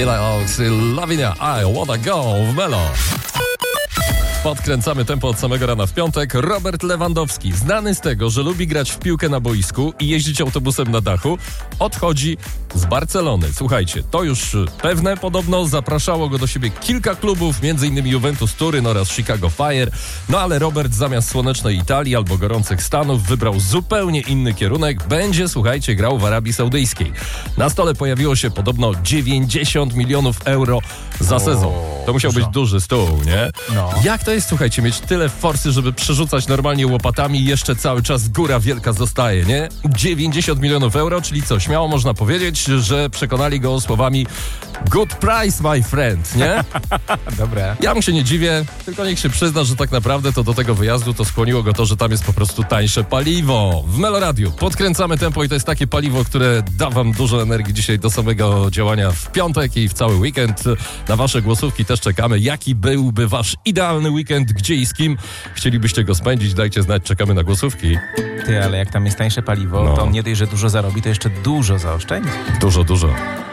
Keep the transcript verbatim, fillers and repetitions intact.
Lavinia, I wanna go w Melo. Podkręcamy tempo od samego rana w piątek. Robert Lewandowski, znany z tego, że lubi grać w piłkę na boisku i jeździć autobusem na dachu, odchodzi z Barcelony. Słuchajcie, to już pewne, podobno zapraszało go do siebie kilka klubów, m.in. Juventus Turyn oraz Chicago Fire. No ale Robert zamiast słonecznej Italii albo gorących Stanów wybrał zupełnie inny kierunek. Będzie, słuchajcie, grał w Arabii Saudyjskiej. Na stole pojawiło się podobno dziewięćdziesiąt milionów euro za sezon. To musiał dużo. być duży stół, nie? No. Jak to jest, słuchajcie, mieć tyle forsy, żeby przerzucać normalnie łopatami i jeszcze cały czas góra wielka zostaje, nie? dziewięćdziesiąt milionów euro, czyli co? Śmiało można powiedzieć, że przekonali go słowami good price, my friend, nie? Dobre. Ja mu się nie dziwię, tylko niech się przyzna, że tak naprawdę to do tego wyjazdu to skłoniło go to, że tam jest po prostu tańsze paliwo. W Meloradiu podkręcamy tempo i to jest takie paliwo, które da wam dużo energii dzisiaj do samego działania w piątek i w cały weekend. Na wasze głosówki też czekamy. Jaki byłby wasz idealny weekend, gdzie i z kim chcielibyście go spędzić? Dajcie znać, czekamy na głosówki. Ty, ale jak tam jest tańsze paliwo, No. to on nie dość, że dużo zarobi, to jeszcze dużo zaoszczędzi. Dużo, dużo.